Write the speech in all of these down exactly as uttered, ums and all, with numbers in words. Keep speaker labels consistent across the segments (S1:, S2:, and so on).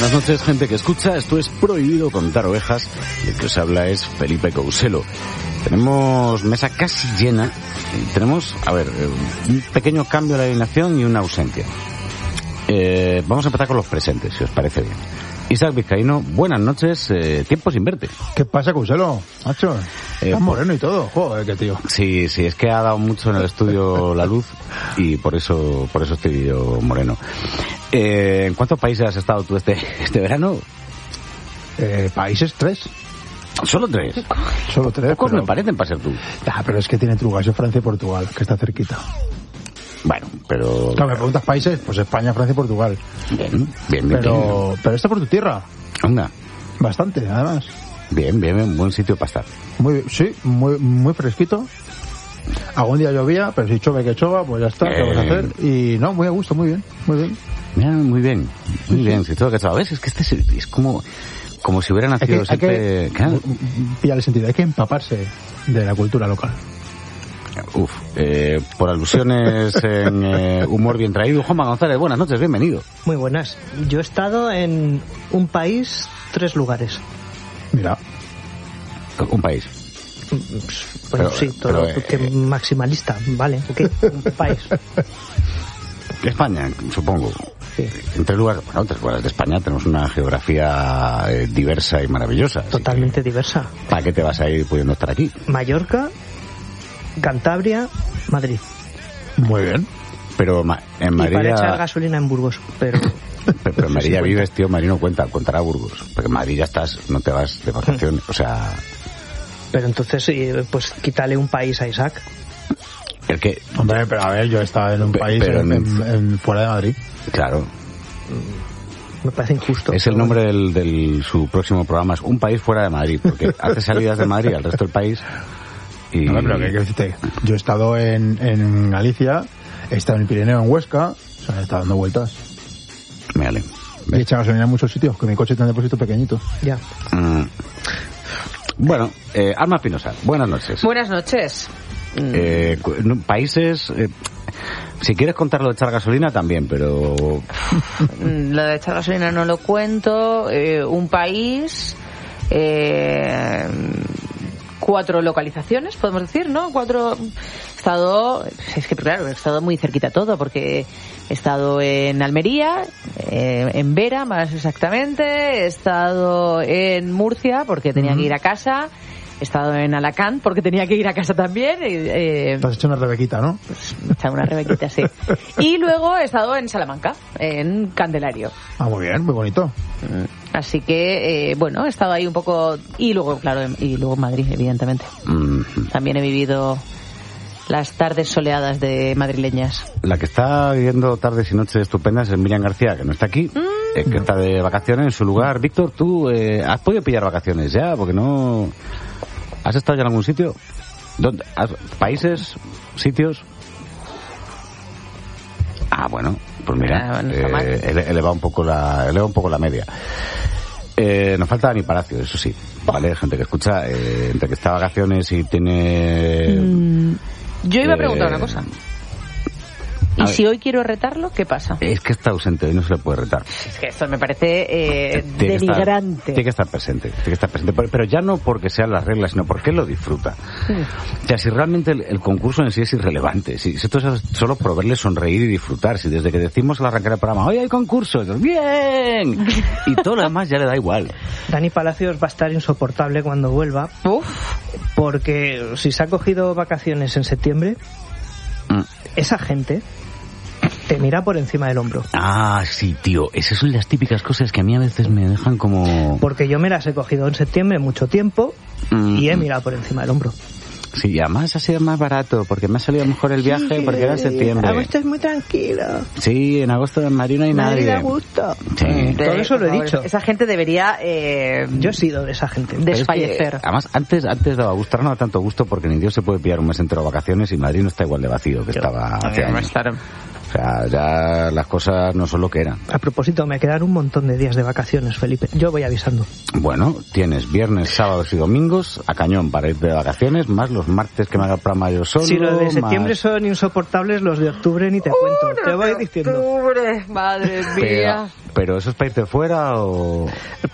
S1: Buenas noches, gente que escucha. Esto es Prohibido Contar Ovejas y el que os habla es Felipe Couselo. Tenemos mesa casi llena y tenemos, a ver, un pequeño cambio de la alineación y una ausencia. Eh, vamos a empezar con los presentes, si os parece bien. Isaac Vizcaíno, buenas noches, eh, tiempo sin verte.
S2: ¿Qué pasa, Couselo? Macho,
S1: Eh,
S2: estás moreno y todo. Joder, qué tío.
S1: Sí, sí, es que ha dado mucho en el estudio la luz y por eso por eso estoy yo moreno. Eh, ¿En cuántos países has estado tú este este verano?
S2: Eh, países tres.
S1: Solo tres.
S2: Solo tres.
S1: Pocos
S2: pero...
S1: me parecen para ser tú.
S2: Ah, pero es que tiene trucas. Francia y Portugal, que está cerquita.
S1: Bueno, pero...
S2: Claro, me preguntas países, pues España, Francia y Portugal.
S1: Bien, bien, bien.
S2: Pero,
S1: bien.
S2: pero está por tu tierra.
S1: Anda.
S2: Bastante, además.
S1: Bien, bien, bien, buen sitio para estar.
S2: Muy, sí, muy, muy fresquito. Algún día llovía, pero si chove que chova, pues ya está, ¿qué
S1: Eh.
S2: vas a hacer? Y no, muy a gusto, muy bien, muy bien.
S1: Mira, muy bien, muy bien. Si todo que sabes, es que este es, es como como si hubiera nacido
S2: Hay que, hay
S1: siempre...
S2: que
S1: Claro.
S2: pillar el sentido, hay que empaparse de la cultura local.
S1: Uf, eh, por alusiones en eh, humor bien traído. Juanma González, buenas noches, bienvenido.
S3: Muy buenas. Yo he estado en un país, tres lugares.
S2: Mira,
S1: Un país.
S3: Bueno,
S1: Pero,
S3: sí, todo
S1: pero, eh,
S3: que maximalista, vale, ok, un país.
S1: España, supongo.
S3: Sí.
S1: En tres lugares, bueno, tres lugares de España tenemos una geografía eh, diversa y maravillosa. así
S3: Totalmente diversa.
S1: que, ¿para qué te vas a ir pudiendo estar aquí?
S3: Mallorca, Cantabria, Madrid.
S2: muy bien.
S1: Pero ma- en
S3: Y para
S1: María...
S3: echar gasolina en Burgos, pero...
S1: Pero, pero en María
S3: Sí,
S1: vives, tío, María no cuenta, contará Burgos. Porque en Madrid ya estás, no te vas de vacaciones, o sea...
S3: Pero entonces, sí, pues quítale un país a Isaac.
S1: El que...
S2: Hombre, pero a ver, yo he estado en un
S1: Pe-
S2: país
S1: pero
S2: en,
S1: en-
S2: en- en- fuera de Madrid.
S1: Claro,
S3: Me parece injusto.
S1: es el
S3: pero
S1: nombre del, del su próximo programa, es Un País Fuera de Madrid, porque hace salidas de Madrid al resto del país y...
S2: No, pero ¿qué quiero decirte? Yo he estado en, en Galicia, he estado en el Pirineo, en Huesca, o sea, he estado dando vueltas.
S1: Mírale.
S2: Y he echado gasolina en muchos sitios, con mi coche tiene un depósito pequeñito.
S3: Ya.
S1: Mm. Bueno, eh, Alma Espinosa, buenas noches.
S4: Buenas noches.
S1: Eh, cu- no, países... eh, si quieres contar lo de echar gasolina también, pero...
S4: Mm, Lo de echar gasolina no lo cuento. Eh, un país, eh, cuatro localizaciones, podemos decir, ¿no? Cuatro. He estado, es que claro, he estado muy cerquita todo, porque he estado en Almería, eh, en Vera, más exactamente. He estado en Murcia, porque tenía que ir a casa. He estado en Alacant, porque tenía que ir a casa también. Eh,
S2: Te has hecho una rebequita, ¿no?
S4: Me echaba una rebequita, sí. Y luego he estado en Salamanca, en Candelario.
S2: Ah, muy bien, muy bonito.
S4: Así que, eh, bueno, he estado ahí un poco... Y luego, claro, en- y luego en Madrid, evidentemente.
S1: mm,
S4: También he vivido las tardes soleadas de madrileñas.
S1: La que está viviendo tardes y noches estupendas es Miriam García, que no está aquí, eh, que está de vacaciones en su lugar. Víctor, ¿tú eh, has podido pillar vacaciones ya? Porque no... ¿Has estado ya en algún sitio? ¿Dónde? ¿Has- ¿Países? ¿Sitios? Ah, bueno, pues mira,
S4: Ah, bueno, está mal.
S1: eh, ele- eleva un poco la eleva un poco la media. Eh, nos falta Dani Palacio, eso sí, ¿vale? Gente que escucha, eh, entre que está de vacaciones y tiene...
S4: Mm, Yo iba a preguntar
S1: Eh,
S4: una cosa.
S1: a
S4: ¿Y
S1: ver.
S4: si hoy quiero retarlo, qué pasa?
S1: Es que está ausente, hoy no se le puede retar.
S4: Es que esto me parece eh,
S1: Tiene que estar-
S4: denigrante.
S1: Tiene que estar presente, tiene que estar presente, pero, pero ya no porque sean las reglas, sino porque él lo disfruta. O sea, si realmente el, el concurso en sí es irrelevante, si, si esto es solo por verle sonreír y disfrutar, si desde que decimos al arrancar el programa, hoy hay concurso, ¡bien! Y todo lo demás ya le da igual.
S3: Dani Palacios va a estar insoportable cuando vuelva,
S4: Uf,
S3: porque si se ha cogido vacaciones en septiembre,
S1: Mm.
S3: esa gente te mira por encima del hombro.
S1: Ah, sí, tío, esas son las típicas cosas que a mí a veces me dejan como...
S3: Porque yo me las he cogido en septiembre mucho tiempo
S1: Mm.
S3: y he mirado por encima del hombro.
S1: Sí, y además ha sido más barato, porque me ha salido mejor el viaje, porque era en septiembre.
S3: Agosto es muy tranquilo.
S1: Sí, en agosto en Madrid no hay
S3: Madrid
S1: nadie.
S3: da gusto.
S1: Sí.
S3: Todo eso lo he
S4: por favor,
S3: dicho.
S4: Esa gente debería eh,
S3: Yo he sido de esa gente.
S1: Pero es que,
S4: desfallecer.
S1: además, antes, antes daba gusto, ahora no da tanto gusto porque ni Dios se puede pillar un mes entero de vacaciones y Madrid no está igual de vacío que estaba hace
S4: Eh, va a
S1: años.
S4: estar
S1: O sea, ya las cosas no son lo que eran.
S3: A propósito, me quedan un montón de días de vacaciones, Felipe. Yo voy avisando.
S1: Bueno, tienes viernes, sábados y domingos a cañón para ir de vacaciones, más los martes que me haga el programa yo solo.
S3: Si los de septiembre
S1: más...
S3: son insoportables, los de octubre ni te cuento. Te voy diciendo.
S4: Octubre, madre mía.
S1: Pero, pero ¿eso es para irte fuera o...?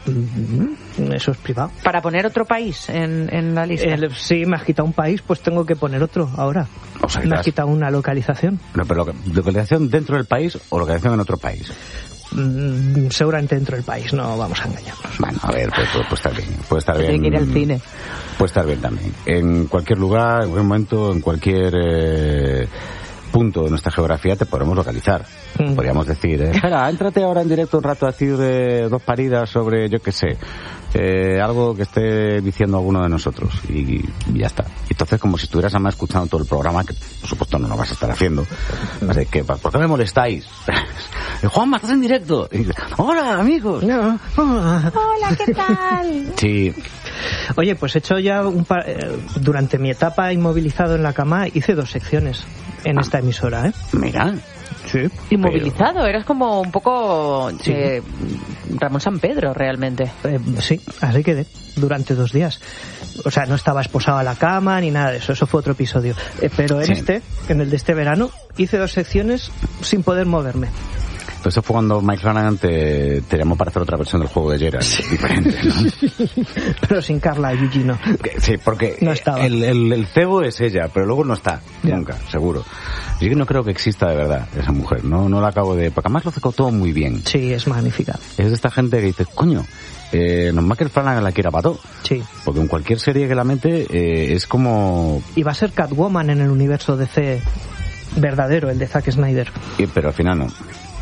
S3: Eso es privado.
S4: Para poner otro país en, en la lista.
S3: El, sí, me has quitado un país, pues tengo que poner otro ahora.
S1: O sea,
S3: me has
S1: estás...
S3: quitado una localización.
S1: No, pero ¿localización dentro del país o localización en otro país?
S3: Mm, seguramente dentro del país, no vamos a engañarnos.
S1: Bueno, a ver, pues, pues, puede estar bien. Puede estar bien.
S4: Tiene que ir al cine.
S1: Puede estar bien también. En cualquier lugar, en cualquier momento, en cualquier eh, punto de nuestra geografía te podremos localizar. Mm. Podríamos decir, eh, espera, éntrate ahora en directo un rato a decir eh, dos paridas sobre, yo qué sé, eh, algo que esté diciendo alguno de nosotros. Y, y ya está. Entonces, como si estuvieras además escuchando todo el programa, que por supuesto no lo vas a estar haciendo. Así que, ¿por qué me molestáis? Juanma, estás en directo. Y dice, hola, amigos.
S3: No.
S4: Hola, ¿qué tal?
S1: Sí.
S3: Oye, pues he hecho ya un par... Eh, durante mi etapa inmovilizado en la cama, hice dos secciones en ah. esta emisora, ¿eh?
S1: Mira.
S3: Sí.
S4: Inmovilizado, pero... eras como un poco
S3: sí.
S4: eh, Ramón San Pedro, realmente.
S3: Eh, sí, así quedé, durante dos días. O sea, no estaba esposado a la cama ni nada de eso, eso fue otro episodio. Eh, pero en sí. este, en el de este verano, hice dos secciones sin poder moverme.
S1: Pues eso fue cuando Mike Flanagan te, te llamó para hacer otra versión del juego de Geralt, sí. diferente, ¿no?
S3: Pero sin Carla y Gigi, no.
S1: Sí, porque
S3: no estaba.
S1: El, el, el cebo es ella, pero luego no está, ya. nunca, seguro. Yo no creo que exista de verdad esa mujer, no no la acabo de... Porque además lo hace todo muy bien.
S3: Sí, es magnífica.
S1: Es de esta gente que dice, coño, eh, nomás que el Flanagan la quiera para todo.
S3: Sí.
S1: Porque en cualquier serie que la mete eh, es como...
S3: Y va a ser Catwoman en el universo D C verdadero, el de Zack Snyder.
S1: Y, pero al final no.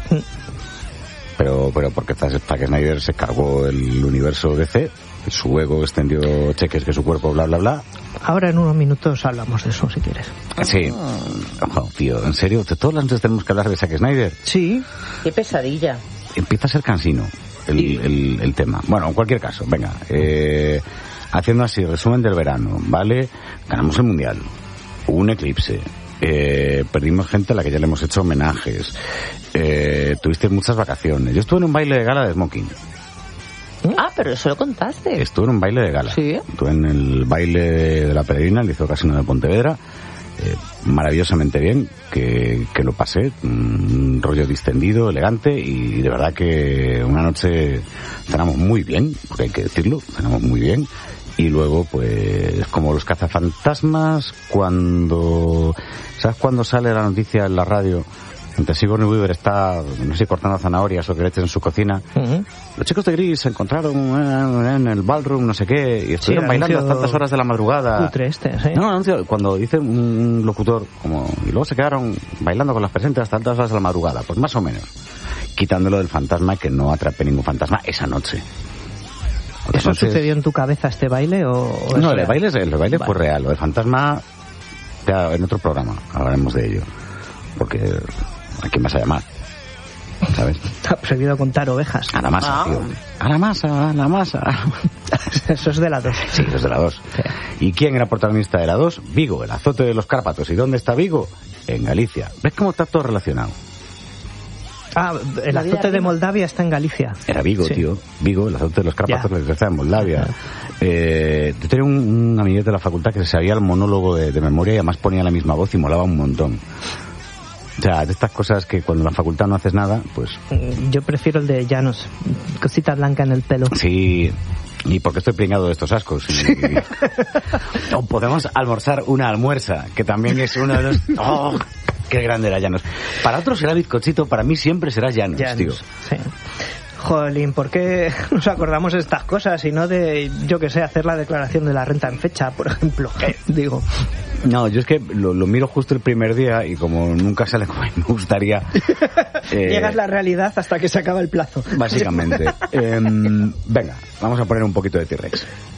S1: Pero, pero porque Zack Snyder se cargó el universo D C, su ego extendió cheques que su cuerpo, bla, bla, bla.
S3: Ahora en unos minutos hablamos de eso, si quieres.
S1: Sí. Ojo, tío, ¿en serio? ¿Todas las noches tenemos que hablar de Zack Snyder?
S3: Sí.
S4: Qué pesadilla.
S1: Empieza a ser cansino el,
S3: y...
S1: el, el tema. Bueno, en cualquier caso, venga. Eh, haciendo así, resumen del verano, ¿vale? Ganamos el Mundial. Hubo un eclipse. Eh, perdimos gente a la que ya le hemos hecho homenajes. Eh, tuviste muchas vacaciones. Yo estuve en un baile de gala de smoking.
S4: Ah, pero eso lo contaste.
S1: Estuve en un baile de gala.
S4: Sí.
S1: Estuve en el baile de la Peregrina, el Liceo Casino de Pontevedra. Eh, maravillosamente bien, que, que lo pasé. Un rollo distendido, elegante y de verdad que una noche cenamos muy bien, porque hay que decirlo, cenamos muy bien. Y luego, pues, como los cazafantasmas, cuando... ¿Sabes cuando sale la noticia en la radio? Entre Sigourney Weaver está, no sé, cortando zanahorias o que le echen en su cocina. Uh-huh. Los chicos de Gris se encontraron en el ballroom, no sé qué, y estuvieron sí, bailando a tantas horas de la madrugada.
S3: Cutre este, ¿sí?
S1: No, anuncio, cuando dice un locutor, como, y luego se quedaron bailando con las presentes hasta altas horas de la madrugada, pues más o menos. Quitándolo del fantasma, que no atrape ningún fantasma esa noche.
S3: Porque ¿eso noches... sucedió en tu cabeza, este baile? O, o
S1: no, el baile, el baile vale. fue real. Lo del fantasma, ya en otro programa hablaremos de ello. Porque, ¿a quién vas a llamar? ¿Sabes?
S3: Ha prohibido contar ovejas.
S1: A la masa, ah. tío. A la masa, a la masa.
S3: Eso es de la dos.
S1: Sí, eso es de la dos. Sí. ¿Y quién era protagonista de la dos? Vigo, el azote de los Cárpatos. ¿Y dónde está Vigo? En Galicia. ¿Ves cómo está todo relacionado?
S3: Ah, el azote de Moldavia está en Galicia.
S1: Era Vigo, sí. tío. Vigo, el azote de los Cárpatos yeah. está en Moldavia. Eh, yo tenía un, un amiguete de la facultad que se sabía el monólogo de, de memoria y además ponía la misma voz y molaba un montón. O sea, de estas cosas que cuando en la facultad no haces nada, pues...
S3: Yo prefiero el de Llanos, cosita blanca en el pelo.
S1: Sí, y porque estoy pringado de estos ascos. Y, y... o podemos almorzar una almuerza, que también es uno de los... ¡Oh! ¡Qué grande era Llanos! Para otros será bizcochito, para mí siempre será Llanos, Llanos tío.
S3: Sí. Jolín, ¿por qué nos acordamos de estas cosas y no de, yo que sé, hacer la declaración de la renta en fecha, por ejemplo? Eh, digo...
S1: No, yo es que lo, lo miro justo el primer día y como nunca sale como me gustaría...
S3: Eh, Llegas la realidad hasta que se acaba el plazo.
S1: Básicamente. eh, venga, vamos a poner un poquito de T-Rex.